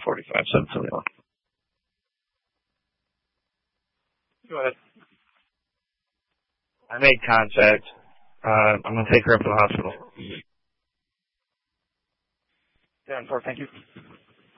745, 771. Go ahead. I made contact. I'm going to take her up to the hospital. 7-4, thank you.